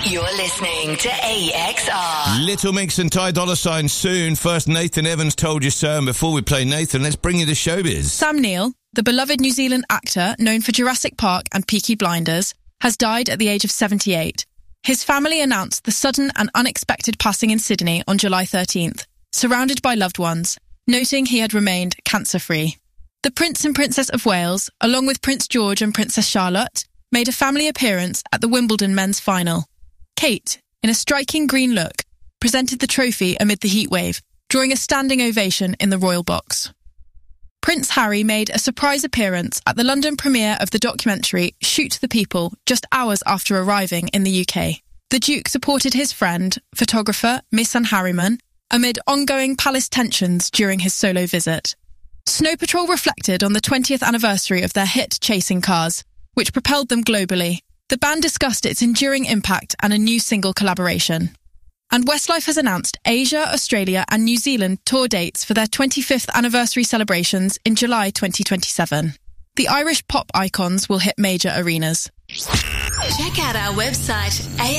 You're listening to AXR. Little Mix and Ty Dolla $ign soon. First, Nathan Evans Told You So. And before we play Nathan, let's bring you the showbiz. Sam Neill, the beloved New Zealand actor known for Jurassic Park and Peaky Blinders, has died at the age of 78. His family announced the sudden and unexpected passing in Sydney on July 13th, surrounded by loved ones, noting he had remained cancer-free. The Prince and Princess of Wales, along with Prince George and Princess Charlotte, made a family appearance at the Wimbledon men's final. Kate, in a striking green look, presented the trophy amid the heatwave, drawing a standing ovation in the royal box. Prince Harry made a surprise appearance at the London premiere of the documentary Shoot the People just hours after arriving in the UK. The Duke supported his friend, photographer Misan Harriman, amid ongoing palace tensions during his solo visit. Snow Patrol reflected on the 20th anniversary of their hit Chasing Cars, which propelled them globally. The band discussed its enduring impact and a new single collaboration. And Westlife has announced Asia, Australia and New Zealand tour dates for their 25th anniversary celebrations in July 2027. The Irish pop icons will hit major arenas. Check out our website,